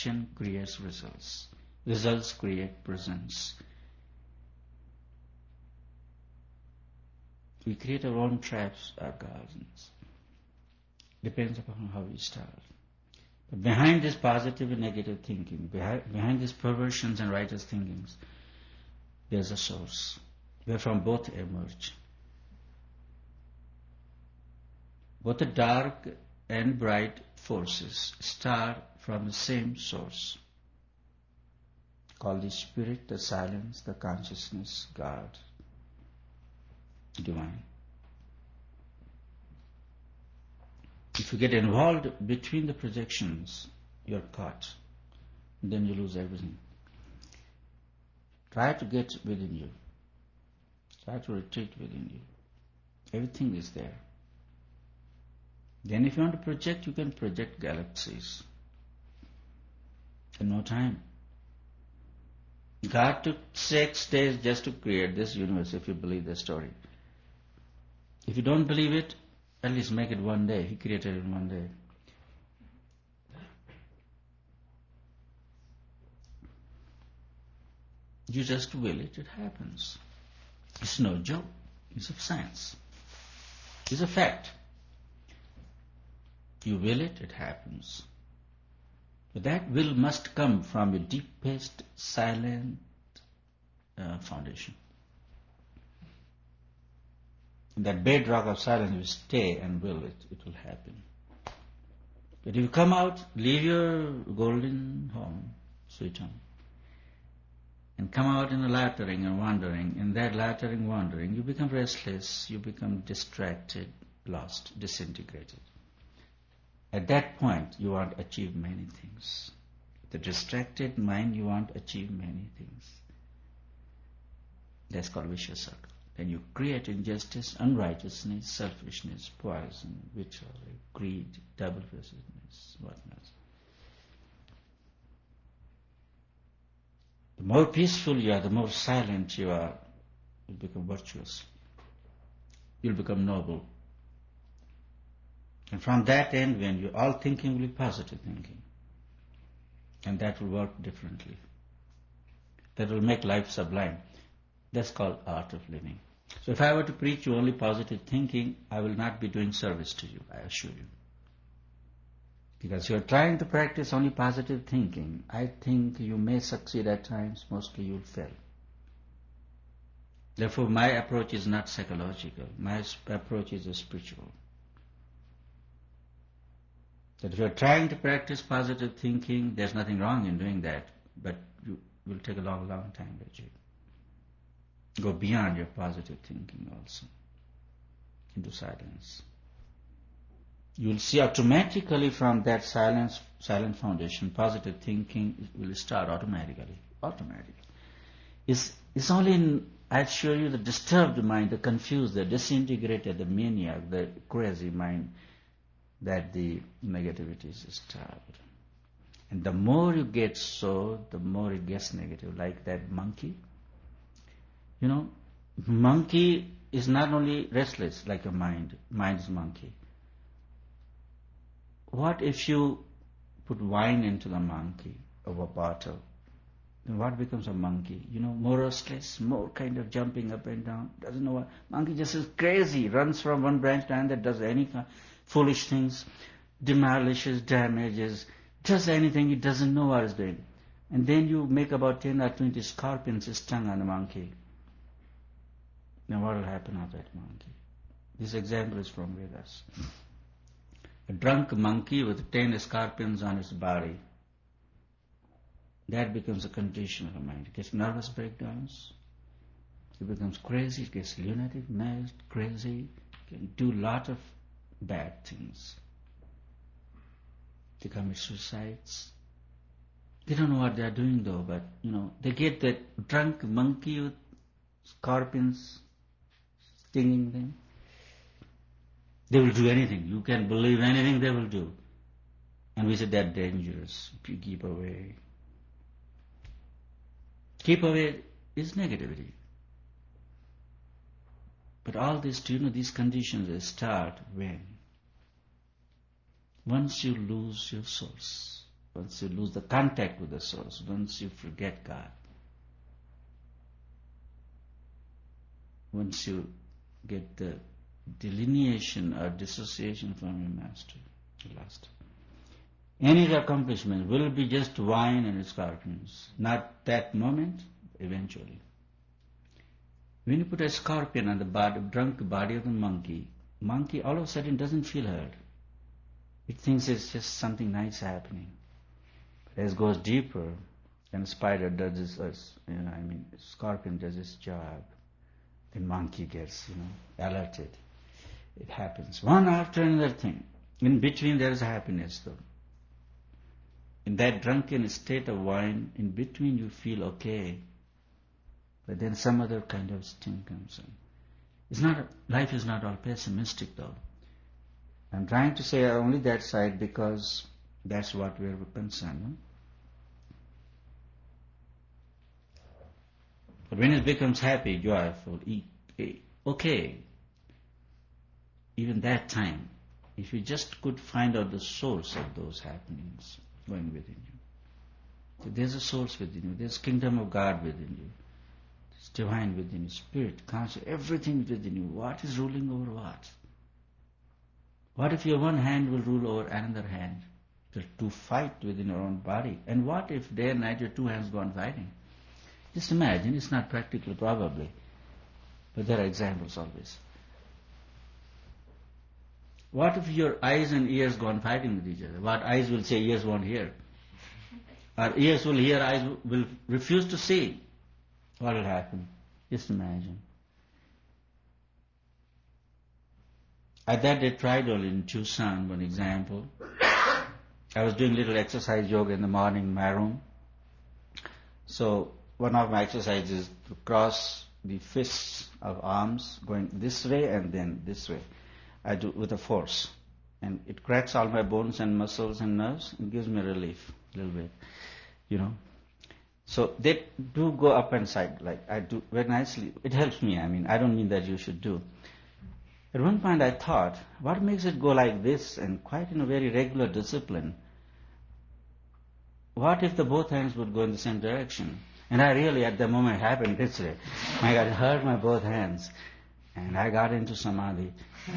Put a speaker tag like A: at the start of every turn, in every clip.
A: action creates results. Results create presence. We create our own traps, our gardens. Depends upon how we start. But behind this positive and negative thinking, behind these perversions and righteous thinkings, there's a source where from both emerge. Both the dark and bright forces start from the same source, called the Spirit, the Silence, the Consciousness, God, Divine. If you get involved between the projections, you're caught. Then you lose everything. Try to get within you. Try to retreat within you. Everything is there. Then if you want to project, you can project galaxies. In no time. God took 6 days just to create this universe, if you believe the story. If you don't believe it, at least make it 1 day. He created it in 1 day. You just will it, it happens. It's no joke. It's a science. It's a fact. You will it, it happens. But that will must come from your deepest, silent foundation. That bedrock of silence will stay and will it. It will happen. But if you come out, leave your golden home, sweet home, and come out in a loitering and wandering, in that loitering wandering, you become restless, you become distracted, lost, disintegrated. At that point, you want to achieve many things. The distracted mind, you want to achieve many things. That's called vicious circle. Then you create injustice, unrighteousness, selfishness, poison, vitriol, greed, double-facedness, whatnot. The more peaceful you are, the more silent you are, you'll become virtuous. You'll become noble. And from that end, when you all thinking will be positive thinking. And that will work differently. That will make life sublime. That's called art of living. So if I were to preach you only positive thinking, I will not be doing service to you, I assure you. Because you're trying to practice only positive thinking. I think you may succeed at times, mostly you'll fail. Therefore, my approach is not psychological. My approach is spiritual. That if you're trying to practice positive thinking, there's nothing wrong in doing that, but you will take a long, long time, Rajiv. Go beyond your positive thinking also, into silence. You'll see automatically from that silent foundation, positive thinking will start automatically. It's only in, I show you, the disturbed mind, the confused, the disintegrated, the maniac, the crazy mind, that the negativities start. And the more you get so, the more it gets negative. Like that monkey. You know, monkey is not only restless like a mind. Mind is monkey. What if you put wine into the monkey of a bottle? Then what becomes a monkey? You know, more restless, more kind of jumping up and down. Doesn't know what. Monkey just is crazy, runs from one branch to another, does any kind of foolish things, demolishes, damages, does anything, he doesn't know what he's doing. And then you make about 10 or 20 scorpions stung on the monkey. Now what will happen of that monkey? This example is from Vedas. A drunk monkey with 10 scorpions on its body, that becomes a condition of the mind. It gets nervous breakdowns, it becomes crazy, it gets lunatic, mad, crazy, it can do a lot of bad things. They commit suicides. They don't know what they are doing though, but they get that drunk monkey with scorpions stinging them. They will do anything. You can believe anything they will do. And we said that's dangerous. If you keep away. Keep away is negativity. But all this, these conditions they start when? Once you lose your source. once you lose the contact with the source, once you forget God, once you get the delineation or dissociation from your master, you lost. Any accomplishment will be just wine and scorpions. Not that moment, eventually. When you put a scorpion on the drunk body of the monkey all of a sudden doesn't feel hurt. It thinks it's just something nice happening. But as it goes deeper, and spider does its, scorpion does its job, then monkey gets, alerted. It happens one after another thing. In between there is happiness though. In that drunken state of wine, in between you feel okay, but then some other kind of sting comes in. Life is not all pessimistic though. I'm trying to say only that side because that's what we're concerned. No? But when it becomes happy, joyful, okay, even that time, if you just could find out the source of those happenings going within you. So there's a source within you, there's kingdom of God within you, there's divine within you, spirit, conscious, everything within you. What is ruling over what? What if your one hand will rule over another hand? To fight within your own body. And what if day and night your two hands go on fighting? Just imagine, it's not practical probably, but there are examples always. What if your eyes and ears go on fighting with each other? What eyes will say, ears won't hear. Or ears will hear, eyes will refuse to see. What will happen? Just imagine. I that day tried only in Tucson, one example. I was doing little exercise yoga in the morning in my room. So one of my exercises is to cross the fists of arms going this way and then this way. I do with a force. And it cracks all my bones and muscles and nerves and gives me relief a little bit, So they do go up and side, like I do very nicely. It helps me, I don't mean that you should do. At one point I thought, what makes it go like this and quite in a very regular discipline? What if the both hands would go in the same direction? And I really, at the moment, it happened this way. My God, it hurt my both hands. And I got into samadhi.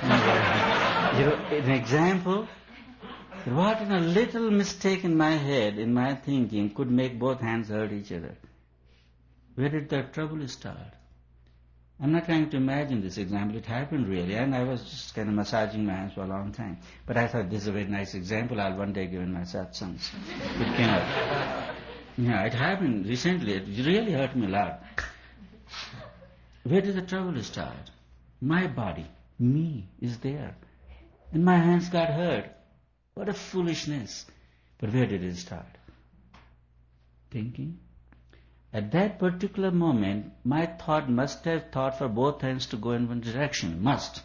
A: An example, what in a little mistake in my head, in my thinking, could make both hands hurt each other? Where did the trouble start? I'm not trying to imagine this example. It happened really, and I was just kind of massaging my hands for a long time. But I thought this is a very nice example. I'll one day give in my satsangs. It cannot. Yeah, it happened recently. It really hurt me a lot. Where did the trouble start? My body, me, is there. And my hands got hurt. What a foolishness. But where did it start? Thinking. At that particular moment, my thought must have thought for both hands to go in one direction. Must.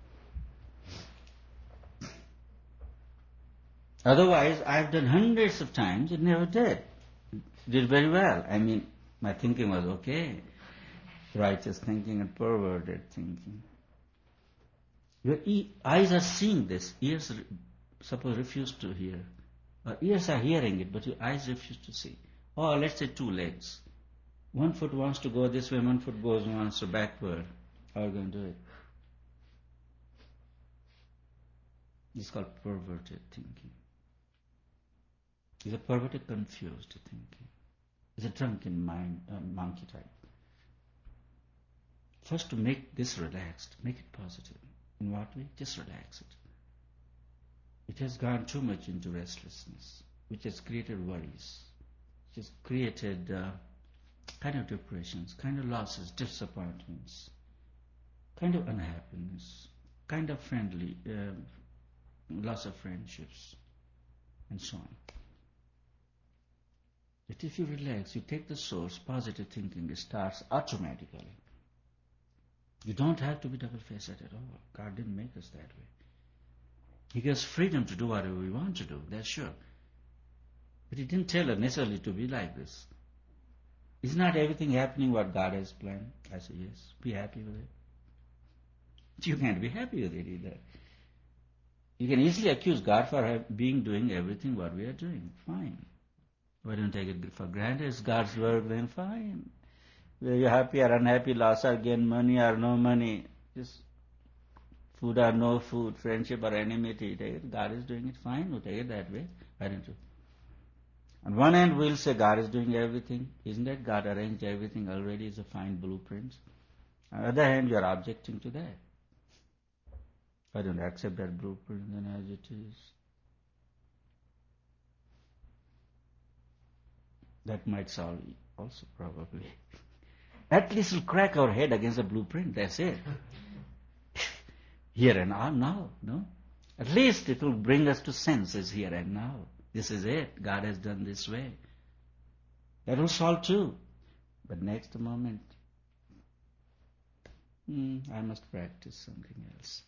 A: Otherwise, I've done hundreds of times, it never did. Did very well. My thinking was okay. Righteous thinking and perverted thinking. Your eyes are seeing this. Ears, suppose, refuse to hear. Or ears are hearing it, but your eyes refuse to see. Or let's say two legs. One foot wants to go this way, one foot wants to backward. How are you going to do it? It's called perverted thinking. It's a perverted, confused thinking. It's a drunken mind, monkey type. First, to make this relaxed, make it positive. In what way? Just relax it. It has gone too much into restlessness, which has created worries, which has created kind of depressions, kind of losses, disappointments, kind of unhappiness, kind of loss of friendships, and so on. But if you relax, you take the source, positive thinking starts automatically. You don't have to be double-faced at all. God didn't make us that way. He gives freedom to do whatever we want to do, that's sure. But He didn't tell us necessarily to be like this. Is not everything happening what God has planned? I say yes. Be happy with it. You can't be happy with it either. You can easily accuse God for doing everything what we are doing. Fine. Why don't take it for granted? It's God's work, then fine. Whether you're happy or unhappy, loss or gain, money or no money, just food or no food, friendship or enmity, take it. God is doing it, fine. We'll take it that way. Why don't you? On one hand, we'll say God is doing everything. Isn't that God arranged everything already? It's a fine blueprint. On the other hand, you're objecting to that. Why don't you accept that blueprint then as it is? That might solve it also, probably. At least we'll crack our head against the blueprint, that's it. Here and now, no? At least it will bring us to senses here and now. This is it. God has done this way. That will solve too. But next moment, I must practice something else.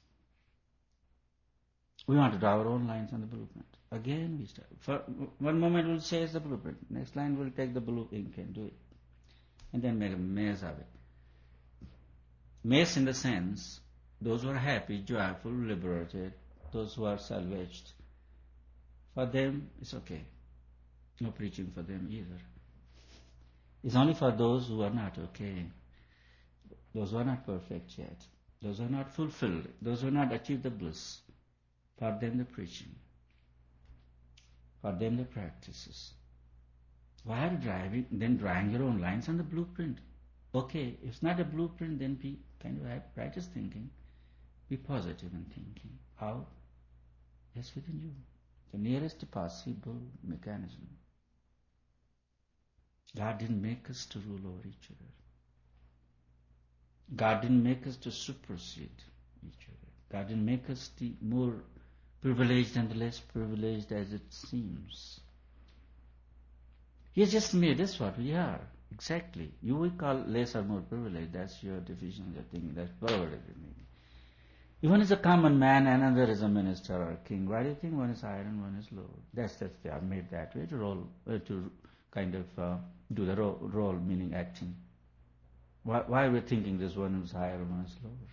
A: We want to draw our own lines on the blueprint. Again we start. For one moment we'll say it's the blueprint. Next line we'll take the blue ink and do it. And then make a mess of it. Mess in the sense, those who are happy, joyful, liberated, those who are salvaged, for them it's okay. No preaching for them either. It's only for those who are not okay. Those who are not perfect yet. Those who are not fulfilled. Those who have not achieved the bliss. For them the preaching. For them the practices. Why are you drawing your own lines on the blueprint? Okay, if it's not a blueprint, then be kind of practice thinking. Be positive in thinking. How? Yes, within you. The nearest possible mechanism. God didn't make us to rule over each other. God didn't make us to supersede each other. God didn't make us the more privileged and the less privileged as it seems. He has just made us what we are. Exactly. You will call less or more privileged. That's your division of thinking. That's perverted thinking. If one is a common man, another is a minister or a king. Why do you think one is higher and one is lower? That's they are made that way to kind of do the role, meaning acting. Why are we thinking this one is higher and one is lower?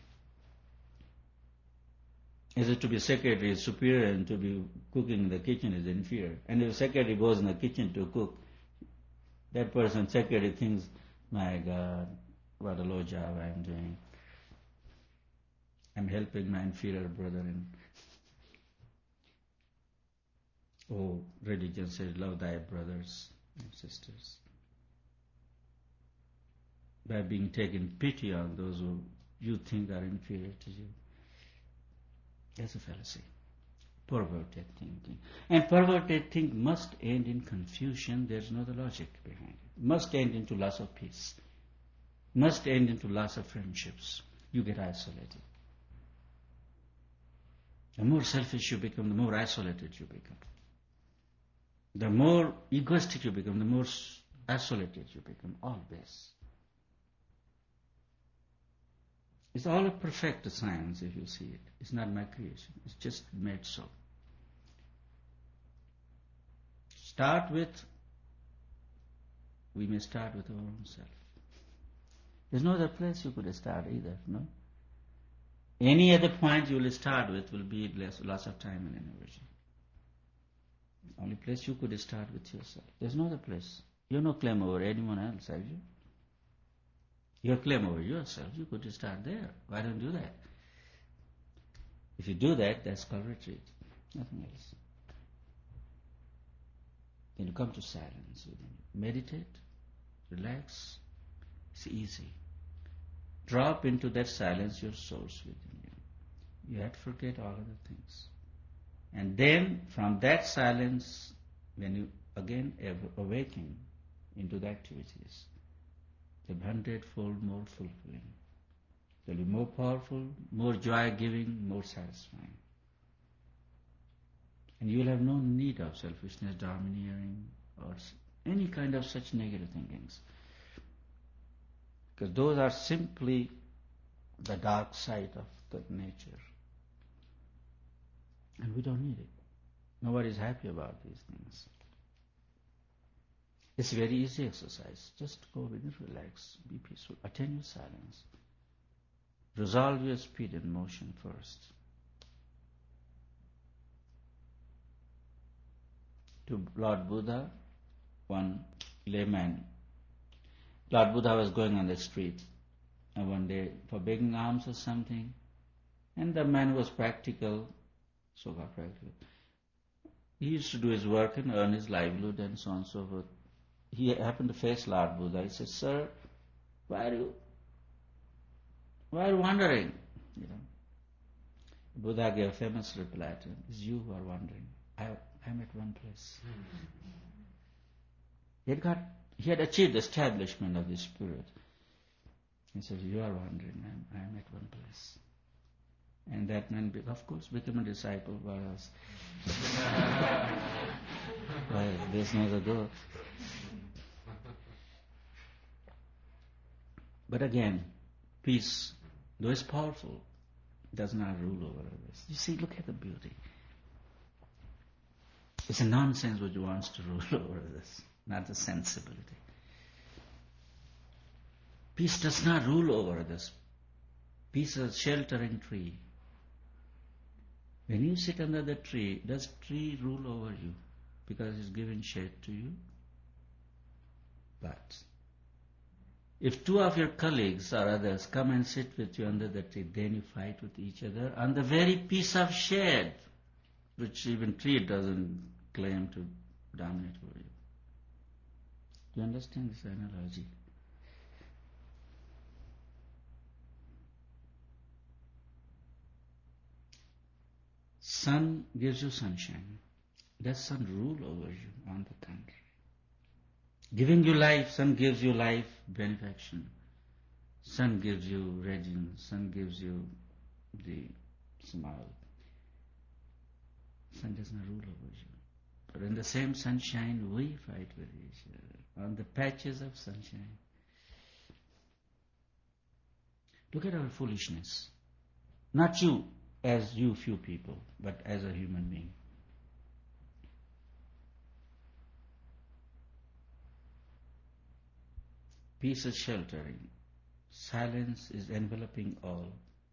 A: Is it to be secretary is superior and to be cooking in the kitchen is inferior? And if the secretary goes in the kitchen to cook, that person, secretary, thinks, my God, what a low job I'm doing. I'm helping my inferior brother in. Oh, religion says, love thy brothers and sisters. By being taken pity on those who you think are inferior to you. That's a fallacy. Perverted thinking. And perverted thinking must end in confusion. There's no other logic behind it. Must end into loss of peace. Must end into loss of friendships. You get isolated. The more selfish you become, the more isolated you become. The more egoistic you become, the more isolated you become. Always. It's all a perfect science if you see it. It's not my creation. It's just made so. We may start with our own self. There's no other place you could start either, no? Any other point you will start with will be loss of time and energy. The only place you could start with yourself. There's no other place. You have no claim over anyone else, have you? You have claim over yourself. You could start there. Why don't you do that? If you do that, that's called retreat. Nothing else. Then you come to silence within you. Meditate, relax. It's easy. Drop into that silence your source within you. You have to forget all other things. And then from that silence, when you again awaken into the activities, they'll be 100-fold more fulfilling. They'll be more powerful, more joy-giving, more satisfying. And you'll have no need of selfishness, domineering, or any kind of such negative thinkings. Because those are simply the dark side of the nature. And we don't need it. Nobody is happy about these things. It's a very easy exercise. Just go within, relax, be peaceful, attain your silence. Resolve your speed and motion first. to Lord Buddha, one layman. Lord Buddha was going on the street one day for begging alms or something, and the man was practical, so-called practical. He used to do his work and earn his livelihood and so on and so forth. He happened to face Lord Buddha. He said, "Sir, why are you wandering?" Buddha gave a famous reply to him, "It's you who are wandering. I'm at one place." He had achieved establishment of the spirit. He said, "You are wandering, I'm at one place." And that man, of course, became a disciple, whereas there's no other door. But again, peace, though it's powerful, does not rule over others. You see, look at the beauty. It's a nonsense which wants to rule over others, not the sensibility. Peace does not rule over others. Peace is a sheltering tree. When you sit under the tree, does tree rule over you because it's giving shade to you? But if two of your colleagues or others come and sit with you under the tree, then you fight with each other on the very piece of shade, which even tree doesn't claim to dominate over you. Do you understand this analogy? Sun gives you sunshine. Does sun rule over you? On the contrary. Giving you life, sun gives you life, benefaction. Sun gives you radiance, sun gives you the smile. Sun does not rule over you. But in the same sunshine, we fight with each other on the patches of sunshine. Look at our foolishness. Not you as you few people, but as a human being. Peace is sheltering. Silence is enveloping all.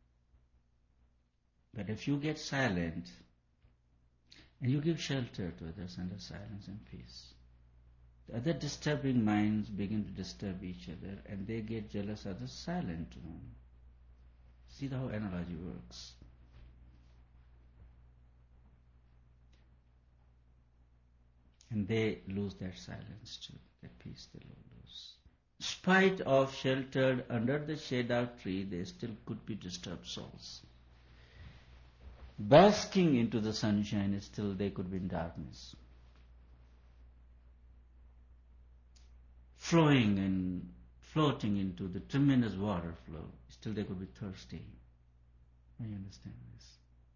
A: But if you get silent and you give shelter to others under silence and peace, the other disturbing minds begin to disturb each other and they get jealous of the silent one. See how analogy works. And they lose their silence too, their peace they lose. In spite of sheltered under the shade of tree, they still could be disturbed souls. Basking into the sunshine, still they could be in darkness. Flowing and floating into the tremendous water flow, still they could be thirsty. I understand this.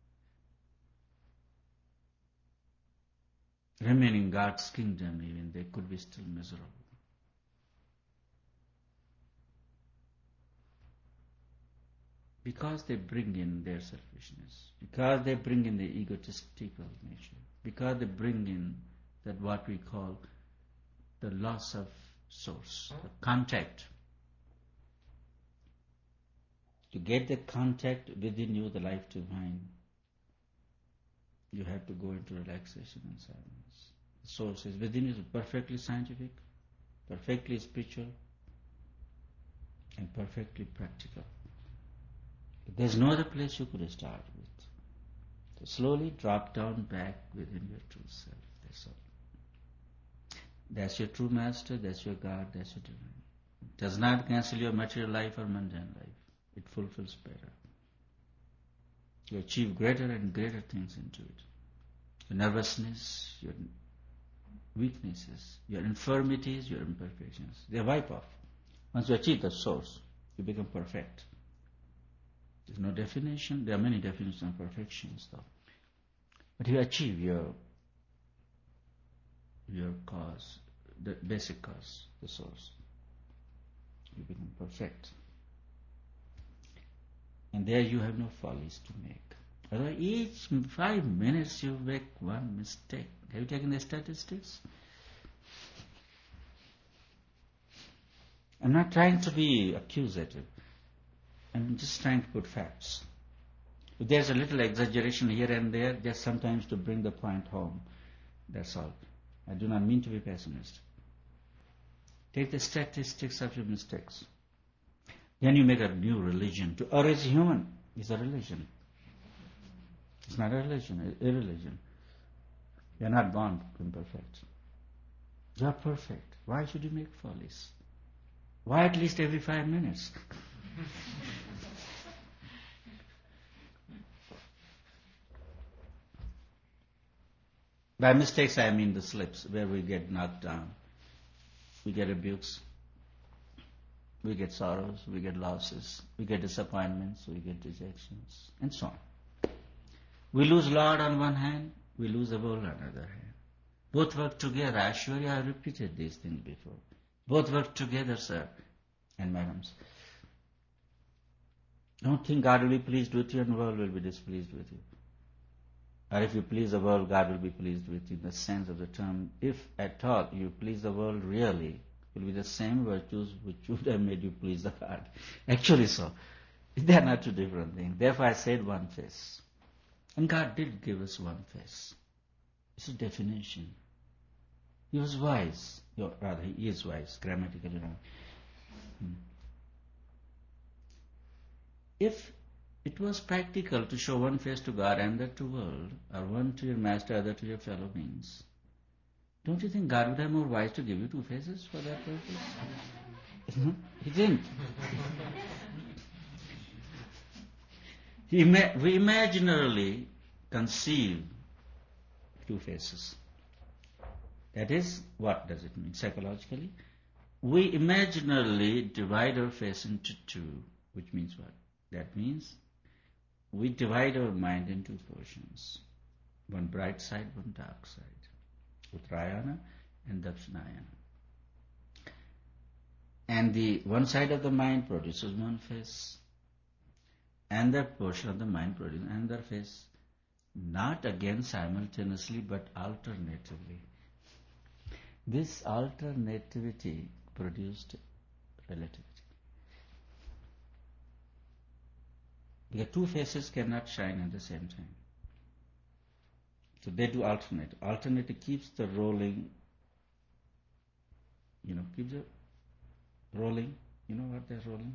A: Remaining in God's kingdom, even they could be still miserable. Because they bring in their selfishness, because they bring in the egotistical nature, because they bring in that what we call the loss of source, the contact. To get the contact within you, the life divine, you have to go into relaxation and silence. The source is within you, perfectly scientific, perfectly spiritual, and perfectly practical. There's no other place you could start with. So slowly drop down back within your true self. That's all. That's your true master, that's your God, that's your divine. It does not cancel your material life or mundane life. It fulfills better. You achieve greater and greater things into it. Your nervousness, your weaknesses, your infirmities, your imperfections, they wipe off. Once you achieve the source, you become perfect. There's no definition. There are many definitions of perfections, though. But you achieve your cause, the basic cause, the source. You become perfect. And there you have no follies to make. Although each 5 minutes you make one mistake. Have you taken the statistics? I'm not trying to be accusative. I'm just trying to put facts. If there's a little exaggeration here and there, just sometimes to bring the point home. That's all. I do not mean to be pessimist. Take the statistics of your mistakes. Then you make a new religion. To err is human. It's a religion. It's not a religion, it's a religion. You are not born imperfect. You are perfect. Why should you make follies? Why at least every 5 minutes? By mistakes I mean the slips, where we get knocked down. We get abuse. We get sorrows, we get losses, we get disappointments, we get dejections, and so on. We lose Lord on one hand, we lose the world on the other hand. Both work together. I assure you I have repeated these things before. Both work together, sir and madams. Don't think God will be pleased with you and the world will be displeased with you. Or if you please the world, God will be pleased with you in the sense of the term. If at all you please the world really, it will be the same virtues which would have made you please the God. Actually so. They are not two different things. Therefore I said one face. And God did give us one face. It's a definition. He was wise. Rather, he is wise, grammatically wrong. If it was practical to show one face to God and that to world, or one to your master, other to your fellow beings, don't you think God would have more wise to give you two faces for that purpose? He didn't. We imaginarily conceive two faces. That is, what does it mean psychologically? We imaginarily divide our face into two, which means what? That means we divide our mind into portions. One bright side, one dark side. Uttarayana and Dakshinayana. And the one side of the mind produces one face, and that portion of the mind produces another face. Not again simultaneously, but alternatively. This alternativity produced relativity. The two faces cannot shine at the same time. So they do alternate. Alternate keeps the rolling, keeps the rolling. You know what they're rolling?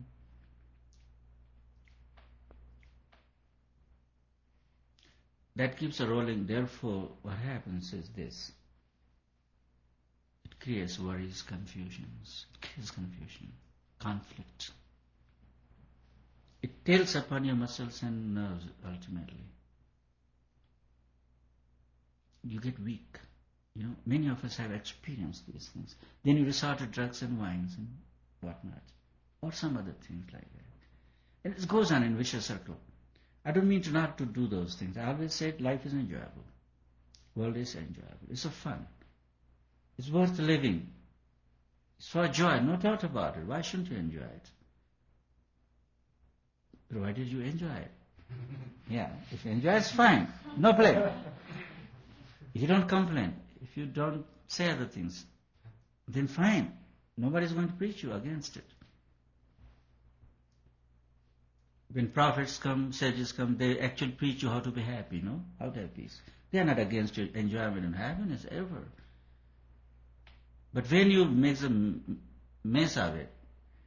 A: That keeps the rolling. Therefore, what happens is this. It creates worries, confusions. It creates confusion, conflict. It tells upon your muscles and nerves ultimately. You get weak. Many of us have experienced these things. Then you resort to drugs and wines and whatnot, or some other things like that. And it goes on in vicious circle. I don't mean not to do those things. I always said life is enjoyable. World is enjoyable. It's a fun. It's worth living. It's for joy, no doubt about it. Why shouldn't you enjoy it? Provided you enjoy it. Yeah, if you enjoy it's fine. No blame. If you don't complain, if you don't say other things, then fine. Nobody's going to preach you against it. When prophets come, sages come, they actually preach you how to be happy, how to have peace. They are not against your enjoyment and happiness ever. But when you make a mess of it,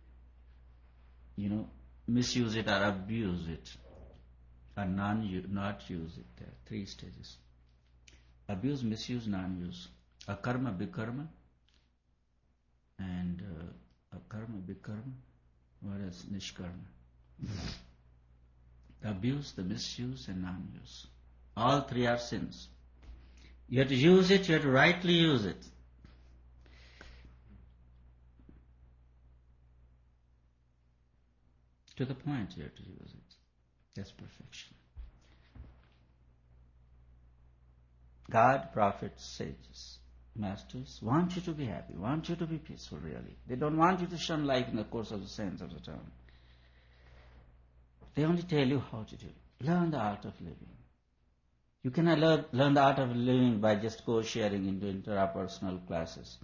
A: misuse it or abuse it, or not use it, there are 3 stages. Abuse, misuse, non-use. Akarma, bikarma, and akarma, bikarma, what else? Nishkarma. The abuse, the misuse, and non-use. All 3 are sins. You have to use it, you have to rightly use it. To the point you have to use it. That's perfection. God, prophets, sages, masters want you to be happy, want you to be peaceful really. They don't want you to shun life in the course of the sense of the term. They only tell you how to do it. Learn the art of living. You cannot learn the art of living by just sharing into interpersonal classes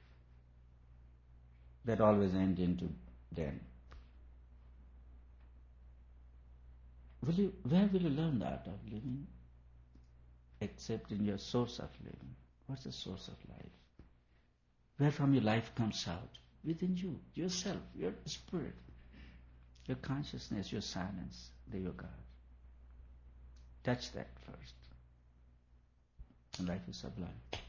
A: that always end into den. Where will you learn the art of living? Except in your source of living. What's the source of life? Where from your life comes out? Within you, yourself, your spirit, your consciousness, your silence, they're your God. Touch that first. And life is sublime.